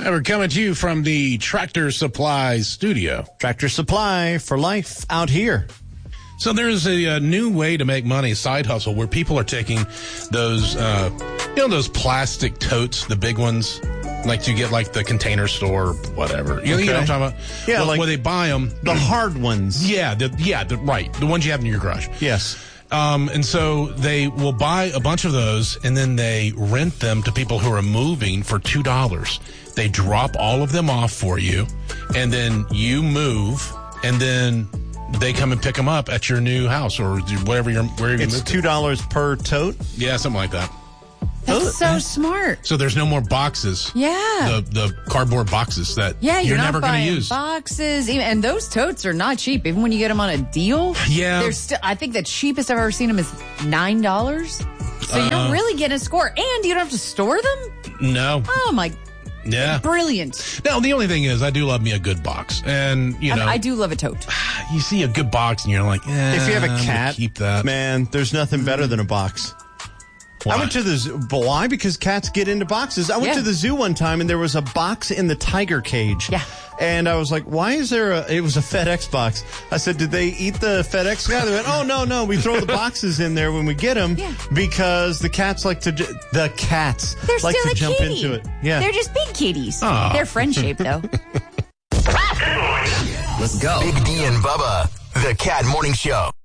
We're coming to you from the Tractor Supply studio. Tractor Supply for life out here. So there's a new way to make money, side hustle, where people are taking those, those plastic totes, the big ones, like you get like the Container Store or whatever. You know what I'm talking about? Yeah, where they buy them. The hard ones. Yeah, right. The ones you have in your garage. Yes. And so they will buy a bunch of those and then they rent them to people who are moving for $2. They drop all of them off for you and then you move and then they come and pick them up at your new house or wherever you move. It's $2 per tote? Yeah, something like that. That's so smart. So there's no more boxes. Yeah. The cardboard boxes that you're never going to use. Boxes. And those totes are not cheap. Even when you get them on a deal. Yeah. They're still, I think the cheapest I've ever seen them is $9. So you're really getting a score. And you don't have to store them? No. Oh, my. Yeah. Brilliant. Now, the only thing is, I do love me a good box. And, I do love a tote. You see a good box and you're like, if you have a cat, keep that. Man, there's nothing better than a box. Why? I went to the zoo. Why? Because cats get into boxes. I went to the zoo one time and there was a box in the tiger cage. Yeah. And I was like, why is there it was a FedEx box. I said, did they eat the FedEx guy? They went, oh, no. We throw the boxes in there when we get them because the cats like to, They're like still to a jump kitty. into it. Yeah. They're just big kitties. Aww. They're friend-shaped, though. Let's go. Big D and Bubba, the Cat Morning Show.